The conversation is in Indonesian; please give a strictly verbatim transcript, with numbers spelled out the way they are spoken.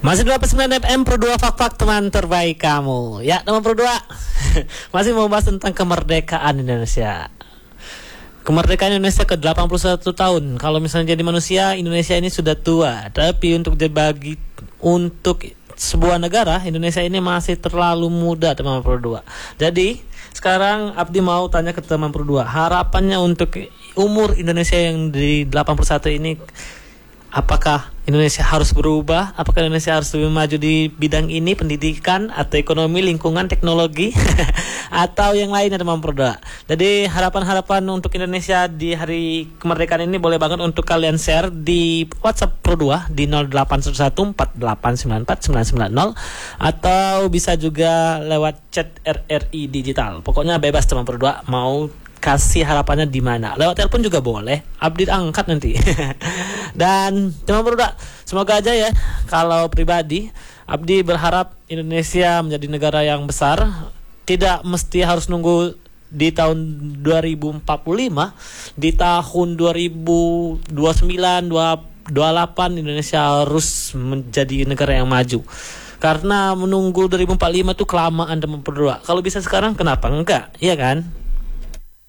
Masih dua puluh sembilan F M Pro dua Fak-Fak, teman terbaik kamu. Ya, teman Pro dua masih mau bahas tentang kemerdekaan Indonesia. Kemerdekaan Indonesia ke delapan puluh satu tahun. Kalau misalnya jadi manusia, Indonesia ini sudah tua. Tapi untuk dibagi untuk sebuah negara, Indonesia ini masih terlalu muda, teman Pro dua. Jadi, sekarang Abdi mau tanya ke teman Pro dua, harapannya untuk umur Indonesia yang di delapan puluh satu ini, apakah Indonesia harus berubah? Apakah Indonesia harus lebih maju di bidang ini, pendidikan atau ekonomi, lingkungan, teknologi, atau yang lainnya, teman Pro dua? Jadi harapan-harapan untuk Indonesia di hari kemerdekaan ini boleh banget untuk kalian share di WhatsApp Pro dua di nol delapan satu satu empat delapan sembilan empat sembilan sembilan nol, atau bisa juga lewat chat R R I digital. Pokoknya bebas, teman Pro dua, mau kasih harapannya di mana. Lewat telepon juga boleh, update angkat nanti. Dan teman Pro dua, semoga aja ya, kalau pribadi Abdi berharap Indonesia menjadi negara yang besar. Tidak mesti harus nunggu di tahun dua ribu empat puluh lima, di tahun dua ribu dua puluh sembilan, dua ribu dua puluh delapan Indonesia harus menjadi negara yang maju. Karena menunggu dua ribu empat puluh lima itu kelamaan, teman Pro dua. Kalau bisa sekarang, kenapa enggak? Iya kan?